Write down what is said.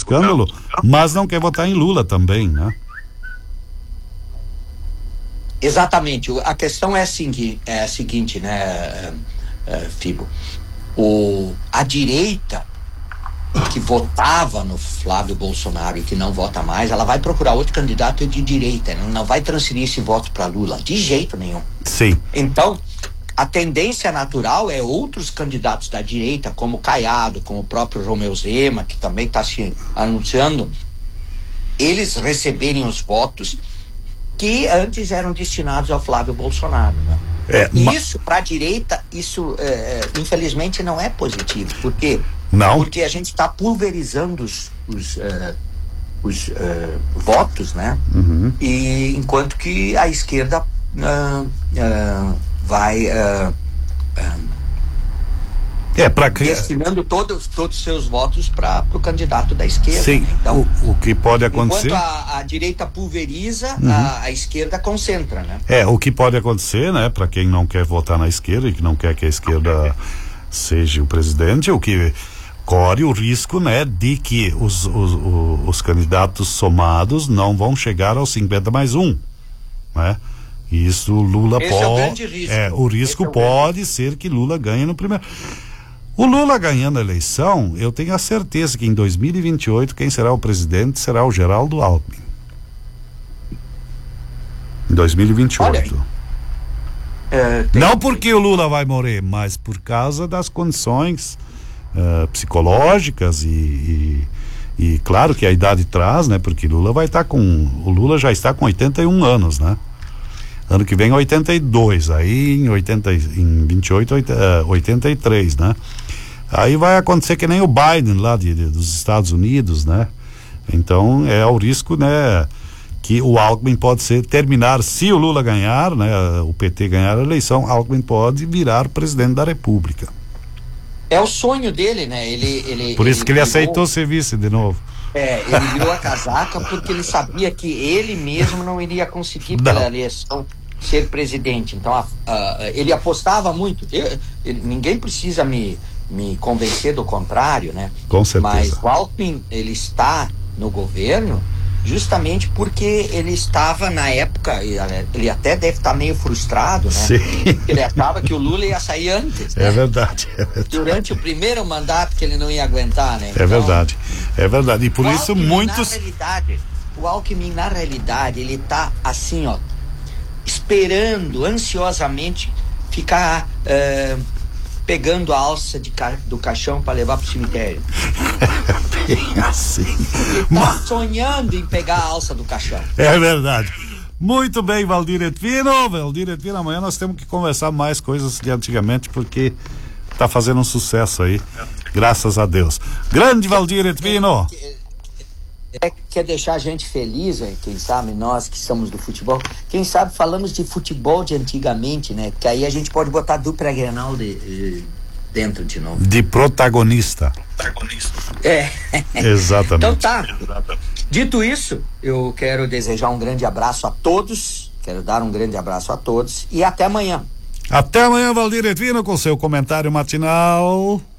escândalo, mas não quer votar em Lula também, né? Exatamente. A questão é a seguinte, né, Fibo? A direita que votava no Flávio Bolsonaro e que não vota mais, ela vai procurar outro candidato de direita, não vai transferir esse voto para Lula, de jeito nenhum. Sim. Então, a tendência natural é outros candidatos da direita, como Caiado, como o próprio Romeu Zema, que também está se anunciando, eles receberem os votos que antes eram destinados ao Flávio Bolsonaro, né? Isso, para a direita, infelizmente não é positivo. Por quê? Não. Porque a gente está pulverizando os votos, né? Uhum. E enquanto que a esquerda vai destinando todos os seus votos para o candidato da esquerda. Sim, né? Então, o que pode acontecer... Enquanto a direita pulveriza, a esquerda concentra, né? O que pode acontecer, né, para quem não quer votar na esquerda e que não quer que a esquerda seja o presidente, o que corre o risco, né, de que os candidatos somados não vão chegar aos 50+1, né? Isso Lula Esse é o grande risco. O risco pode ser que Lula ganhe no primeiro. O Lula ganhando a eleição, eu tenho a certeza que em 2028 quem será o presidente será o Geraldo Alckmin. Em 2028. Não porque o Lula vai morrer, mas por causa das condições psicológicas e claro que a idade traz, né? Porque o Lula já está com 81 anos, né? Ano que vem 82, aí em 28, 83, né? Aí vai acontecer que nem o Biden lá dos Estados Unidos, né? Então é o risco, né? Que o Alckmin pode terminar, se o Lula ganhar, né? O PT ganhar a eleição, Alckmin pode virar presidente da República. É o sonho dele, né? Por isso que ele aceitou ser vice de novo. Ele virou a casaca porque ele sabia que ele mesmo não iria conseguir pela eleição ser presidente. Então ele apostava muito. Ninguém precisa me convencer do contrário, né? Com certeza. Mas o Alckmin, ele está no governo justamente porque ele estava na época, ele até deve estar meio frustrado, né? Sim. Ele achava que o Lula ia sair antes, né? É verdade. Durante o primeiro mandato que ele não ia aguentar, né? Então, é verdade. E por isso muitos... O Alckmin, na realidade, ele tá assim, ó, esperando ansiosamente ficar pegando a alça do caixão para levar pro cemitério. Bem assim. Ele tá sonhando em pegar a alça do caixão. É verdade. Muito bem, Valdir Etvino. Valdir Etvino, amanhã nós temos que conversar mais coisas de antigamente, porque tá fazendo um sucesso aí, graças a Deus. Grande Valdir Etvino. Quer deixar a gente feliz, quem sabe, nós que somos do futebol, quem sabe falamos de futebol de antigamente, né? Que aí a gente pode botar a dupla Grenal dentro de novo. De protagonista. Exatamente. Então tá. Dito isso, eu quero desejar um grande abraço a todos, quero dar um grande abraço a todos e até amanhã. Até amanhã, Valdir Etvino, com seu comentário matinal.